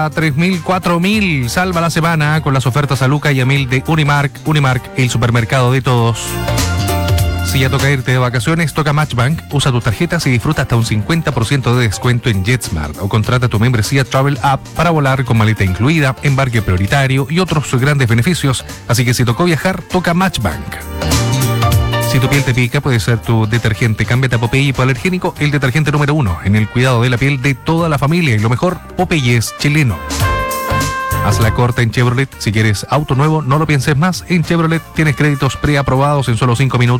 a 3.000, 4.000. Salva la semana con las ofertas a Luca y a 1.000 de Unimark. Unimark, el supermercado de todos. Si ya toca irte de vacaciones, toca Matchbank. Usa tus tarjetas y disfruta hasta un 50% de descuento en JetSmart. O contrata tu membresía Travel App para volar con maleta incluida, embarque prioritario y otros grandes beneficios. Así que si tocó viajar, toca Matchbank. Si tu piel te pica, puede ser tu detergente. Cámbiate a Popeye hipoalergénico, el detergente número 1 en el cuidado de la piel de toda la familia. Y lo mejor, Popeye es chileno. Haz la corta en Chevrolet. Si quieres auto nuevo, no lo pienses más. En Chevrolet tienes créditos preaprobados en solo 5 minutos.